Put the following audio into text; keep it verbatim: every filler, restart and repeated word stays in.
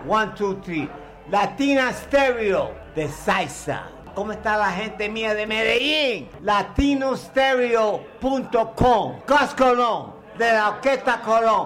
One, two, three. Latina Stereo de Salsa. ¿Cómo está la gente mía de Medellín? latino stereo punto com. Cos Colón, de la Orquesta Colón.